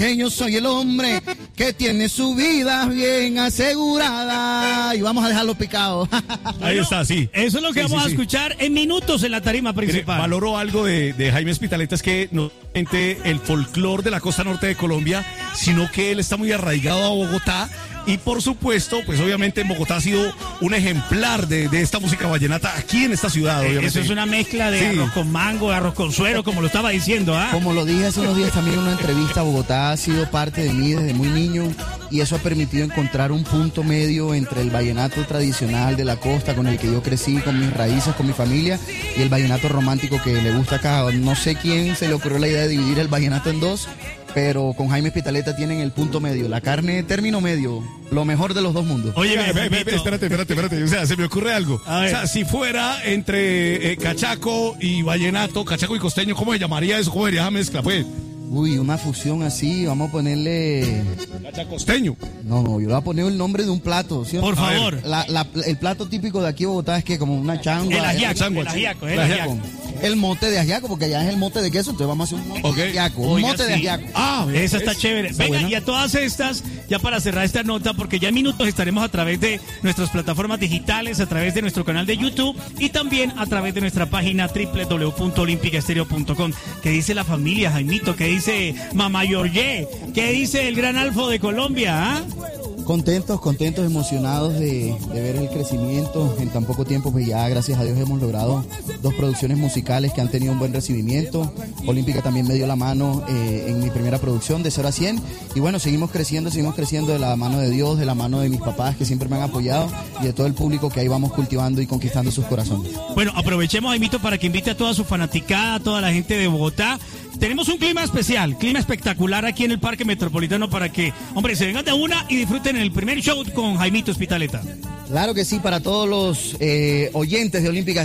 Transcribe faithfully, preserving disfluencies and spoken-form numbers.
que yo soy el hombre que tiene su vida bien asegurada. Y vamos a dejarlo picado. Ahí está, sí. Eso es lo que Sí, vamos sí, a sí. escuchar en minutos en la tarima principal. Valoro algo de, de Jaime Spitaleta, es que no solamente el folclore de la costa norte de Colombia, sino que él está muy arraigado a Bogotá. Y por supuesto, pues obviamente en Bogotá ha sido un ejemplar de, de esta música vallenata aquí en esta ciudad, obviamente. Eso es una mezcla de Sí. arroz con mango, arroz con suero, como lo estaba diciendo, ¿ah? Como lo dije hace unos días también en una entrevista, Bogotá ha sido parte de mí desde muy niño y eso ha permitido encontrar un punto medio entre el vallenato tradicional de la costa con el que yo crecí, con mis raíces, con mi familia, y el vallenato romántico que le gusta acá. No sé quién se le ocurrió la idea de dividir el vallenato en dos, pero con Jaime Spitaleta tienen el punto medio, la carne término medio, lo mejor de los dos mundos. Oye, Ve, ve, ve, ve, espérate, espérate, espérate. O sea, se me ocurre algo. A ver. O sea, si fuera entre eh, cachaco y vallenato, cachaco y costeño, ¿cómo se llamaría eso? ¿Cómo sería esa mezcla, pues? Uy, una fusión así, vamos a ponerle... Cachacosteño. No, no, yo le voy a poner el nombre de un plato, ¿sí? por A ver, favor. La- la- el plato típico de aquí de Bogotá es que como una changua. El ajiaco, changua, el ajiaco, el El ajiaco. El mote de ajiaco, porque allá es el mote de queso, entonces vamos a hacer un mote Ok. de ajiaco. Un Oiga, mote de sí. ajiaco. Ah, Esa está es- chévere. está Venga, buena. y a todas estas, ya para cerrar esta nota, porque ya en minutos estaremos a través de nuestras plataformas digitales, a través de nuestro canal de YouTube y también a través de nuestra página doble u doble u doble u punto olímpica estéreo punto com. ¿Qué dice la familia, Jaimito? ¿Qué dice Mamá Georgie? ¿Qué dice el gran Alfo de Colombia? ¿Ah? Contentos, contentos, emocionados de, de ver el crecimiento. En tan poco tiempo, pues ya gracias a Dios hemos logrado dos producciones musicales que han tenido un buen recibimiento. Olímpica también me dio la mano eh, en mi primera producción de cero a cien. Y bueno, seguimos creciendo, seguimos creciendo de la mano de Dios, de la mano de mis papás que siempre me han apoyado y de todo el público que ahí vamos cultivando y conquistando sus corazones. Bueno, aprovechemos, Jaimito, para que invite a toda su fanaticada, a toda la gente de Bogotá. Tenemos un clima especial, clima espectacular aquí en el Parque Metropolitano para que, hombre, se vengan de una y disfruten el primer show con Jaimito Spitaleta. Claro que sí, para todos los eh, oyentes de Olímpica